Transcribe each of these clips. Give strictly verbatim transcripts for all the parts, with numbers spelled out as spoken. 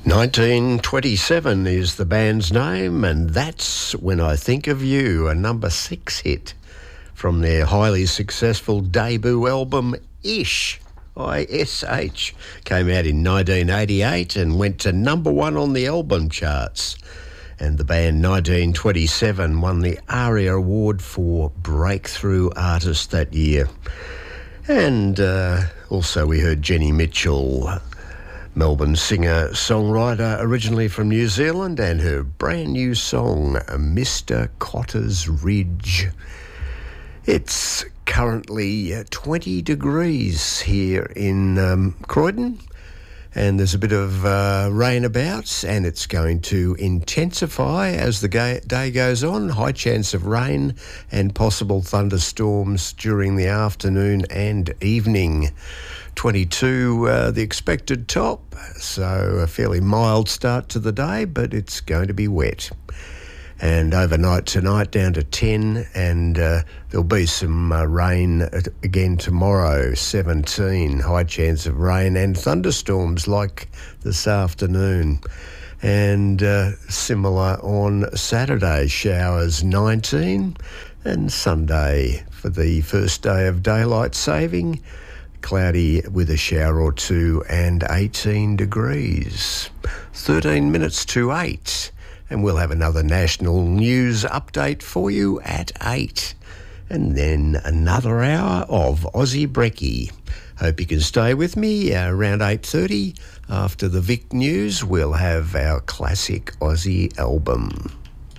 nineteen twenty-seven is the band's name, and That's When I Think of You, a number six hit from their highly successful debut album, Ish, I S H. Came out in nineteen eighty-eight and went to number one on the album charts. And the band nineteen twenty-seven won the ARIA Award for Breakthrough Artist that year. And uh, also we heard Jenny Mitchell, Melbourne singer-songwriter, originally from New Zealand, and her brand new song, Mister Cotter's Ridge. It's currently twenty degrees here in um, Croydon, and there's a bit of uh, rain about, and it's going to intensify as the ga- day goes on. High chance of rain and possible thunderstorms during the afternoon and evening. twenty-two, uh, the expected top, so a fairly mild start to the day, but it's going to be wet. And overnight tonight down to ten, and uh, there'll be some uh, rain again tomorrow, seventeen. High chance of rain and thunderstorms like this afternoon. And uh, similar on Saturday, showers nineteen, and Sunday for the first day of daylight saving, cloudy with a shower or two and eighteen degrees. thirteen minutes to eight. And we'll have another national news update for you at eight. And then another hour of Aussie Brekkie. Hope you can stay with me uh, around eight thirty. After the Vic News, we'll have our classic Aussie album.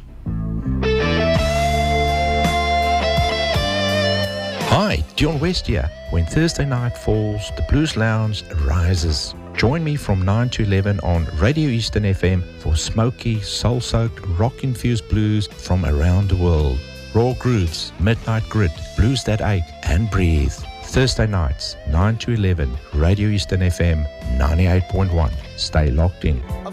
Hi, Dion West here. When Thursday night falls, the Blues Lounge rises. Join me from nine to eleven on Radio Eastern F M for smoky, soul-soaked, rock-infused blues from around the world. Raw grooves, midnight grit, blues that ache and breathe. Thursday nights, nine to eleven, Radio Eastern F M ninety-eight point one. Stay locked in.